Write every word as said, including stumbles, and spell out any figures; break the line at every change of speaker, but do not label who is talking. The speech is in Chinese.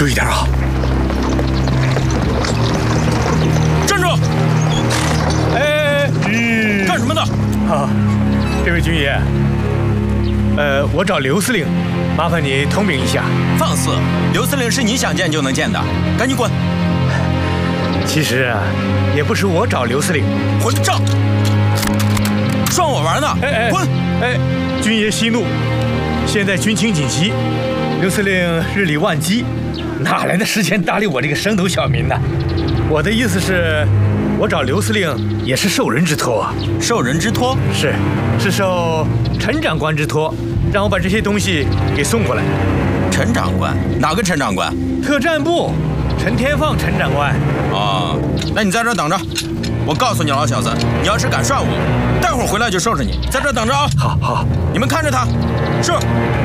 注意点啊！
站住！
哎，
嗯，干什么的？
啊，这位军爷，呃，我找刘司令，麻烦你通禀一下。
放肆！刘司令是你想见就能见的，赶紧滚！
其实啊，也不是我找刘司令，
混账！涮我玩呢！
哎哎，
滚！
哎，军爷息怒，现在军情紧急，刘司令日理万机，哪来的时间搭理我这个升斗小民呢？我的意思是，我找刘司令也是受人之托。
受人之托？
是，是受陈长官之托，让我把这些东西给送过来。
陈长官？哪个陈长官？
特战部陈天放陈长官。
哦，那你在这儿等着。我告诉你，老小子，你要是敢涮我，待会儿回来就收拾你。在这儿等着啊！
好好，
你们看着他。是。